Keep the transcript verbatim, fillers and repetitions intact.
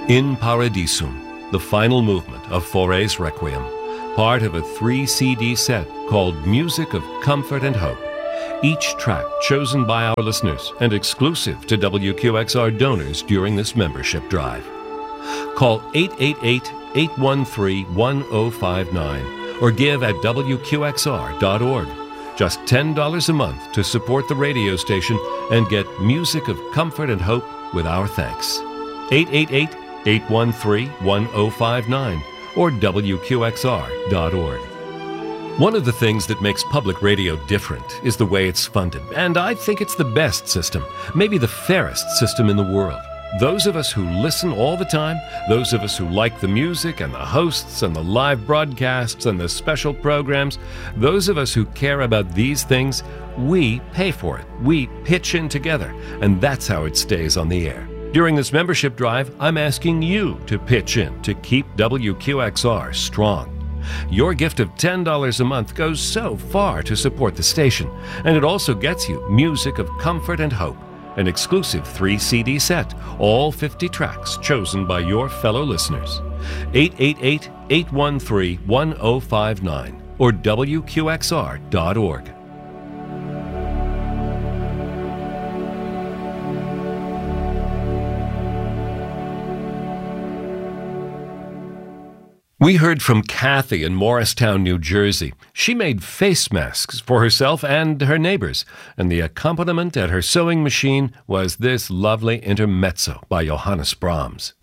In Paradisum, the final movement of Fauré's Requiem, part of a three C D set called Music of Comfort and Hope. Each track chosen by our listeners and exclusive to W Q X R donors during this membership drive. Call eight eight eight, eight one three, one zero five nine or give at W Q X R dot org. Just ten dollars a month to support the radio station and get Music of Comfort and Hope with our thanks. eight eight eight, eight one three, one zero five nine or W Q X R dot org. One of the things that makes public radio different is the way it's funded, and I think it's the best system, maybe the fairest system in the world. Those of us who listen all the time, those of us who like the music and the hosts and the live broadcasts and the special programs, those of us who care about these things, we pay for it. We pitch in together, and that's how it stays on the air. During this membership drive, I'm asking you to pitch in to keep W Q X R strong. Your gift of ten dollars a month goes so far to support the station, and it also gets you Music of Comfort and Hope, an exclusive three C D set, all fifty tracks chosen by your fellow listeners. eight eight eight, eight one three, one zero five nine or W Q X R dot org. We heard from Kathy in Morristown, New Jersey. She made face masks for herself and her neighbors, and the accompaniment at her sewing machine was this lovely intermezzo by Johannes Brahms.